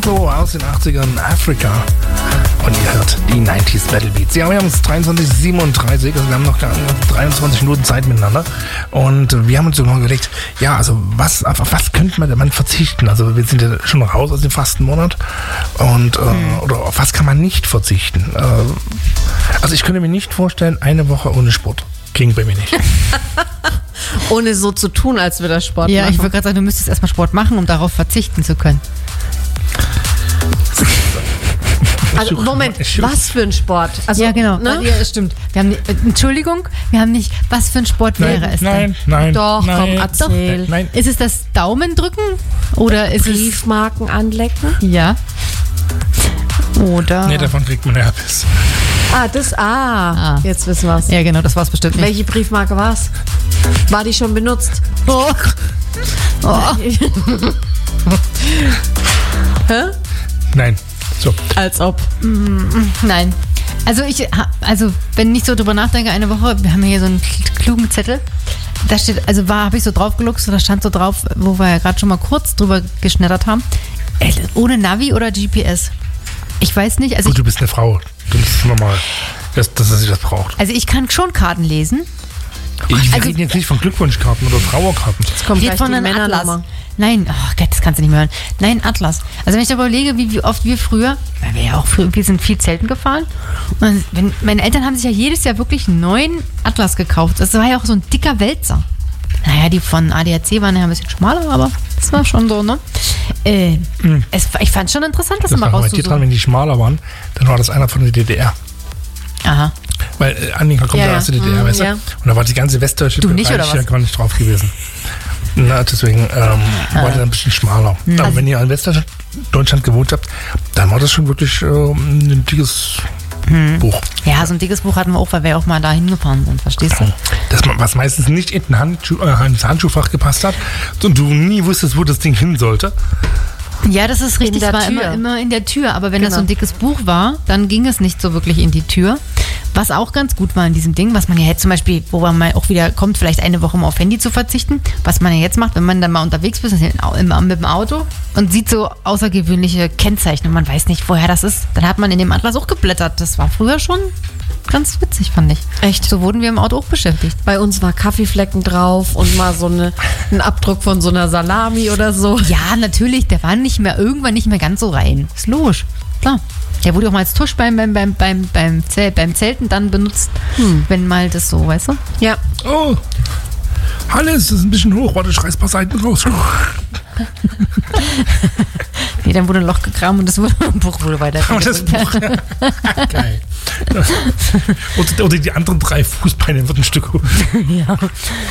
So aus den 80ern Afrika. Und ihr hört die 90s Battle Beats. Ja, wir haben es 23:37, also wir haben noch 23 Minuten Zeit miteinander. Und wir haben uns so noch überlegt, ja, also auf was könnte man verzichten? Also wir sind ja schon raus aus dem Fastenmonat. Und oder auf was kann man nicht verzichten? Also ich könnte mir nicht vorstellen, eine Woche ohne Sport. Ging bei mir nicht. Ohne so zu tun, als wir das Sport machen. Ja, ich wollte gerade sagen, du müsstest erstmal Sport machen, um darauf verzichten zu können. Also Moment, was für ein Sport? Also, ja, genau. Ne? Ja, stimmt. Wir haben Entschuldigung, wir haben nicht, was für ein Sport wäre es denn? Nein. Doch, nein, komm, erzähl. Nein. Ist es das Daumendrücken? Oder ist Briefmarken anlecken? es... Ja. Oder... Nee, davon kriegt man Herpes. Jetzt wissen wir es. Ja, genau, das war es bestimmt nicht. Welche Briefmarke war es? War die schon benutzt? Oh. Hä? Nein. So. Als ob. Nein. Also wenn ich so drüber nachdenke, eine Woche, wir haben hier so einen klugen Zettel, da steht, also habe ich so drauf geluchst und da stand so drauf, wo wir ja gerade schon mal kurz drüber geschneddert haben, ohne Navi oder GPS. Ich weiß nicht, also Gut, du bist eine Frau. Das ist normal, dass er sich das braucht. also ich kann schon Karten lesen. Wir reden jetzt nicht von Glückwunschkarten oder Trauerkarten. Jetzt kommt Geht gleich von die einem Männernummer. Atlas. Nein, oh Gott, das kannst du nicht mehr hören. Nein, Atlas. Also wenn ich darüber überlege, wie oft wir früher, weil wir ja auch früher, wir sind viel Zelten gefahren, und meine Eltern haben sich ja jedes Jahr wirklich einen neuen Atlas gekauft. Das war ja auch so ein dicker Wälzer. Naja, die von ADAC waren ja ein bisschen schmaler, aber das war schon so, ne? Ich fand es schon interessant, das immer rauszusuchen. Dran, wenn die schmaler waren, dann war das einer von der DDR. Aha. Weil Annika kommt ja aus der DDR, weißt du? Ja. Und da war die ganze westdeutsche Du nicht, oder was? ja gar nicht drauf gewesen. Na, deswegen war der ein bisschen schmaler. Aber wenn ihr in Westdeutschland gewohnt habt, dann war das schon wirklich ein dickes Buch. Ja, so ein dickes Buch hatten wir auch, weil wir auch mal da hingefahren sind, verstehst du? Was meistens nicht in ins Handschuhfach gepasst hat und du nie wusstest, wo das Ding hin sollte. Ja, das ist richtig. der Es war Tür. immer in der Tür. Aber wenn das Genau. so ein dickes Buch war, dann ging es nicht so wirklich in die Tür. Was auch ganz gut war in diesem Ding, was man ja jetzt zum Beispiel, wo man mal auch wieder kommt, vielleicht eine Woche mal auf Handy zu verzichten, was man ja jetzt macht, wenn man dann mal unterwegs ist, mit dem Auto und sieht so außergewöhnliche Kennzeichen und man weiß nicht, woher das ist, dann hat man in dem Atlas auch geblättert. Das war früher schon ganz witzig, fand ich. Echt? So wurden wir im Auto auch beschäftigt. Bei uns war Kaffeeflecken drauf und mal so ein Abdruck von so einer Salami oder so. Ja, natürlich, der war irgendwann nicht mehr ganz so rein. Ist logisch, klar. Der wurde auch mal als Tusch beim Zelten dann benutzt, wenn mal das so, weißt du? Ja. Oh, Hannes, das ist ein bisschen hoch. Warte, ich reiß ein paar Seiten raus. Nee, dann wurde ein Loch gegraben und das Buch wurde weiter. Und das Buch. Geil. Oder die anderen 3 Fußbeine wird ein Stück hoch. Ja.